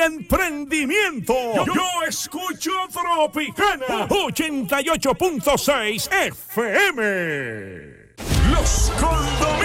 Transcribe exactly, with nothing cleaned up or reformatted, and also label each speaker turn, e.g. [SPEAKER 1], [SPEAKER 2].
[SPEAKER 1] emprendimiento. Yo, yo escucho Tropicana ochenta y ocho punto seis F M. Los Cóndores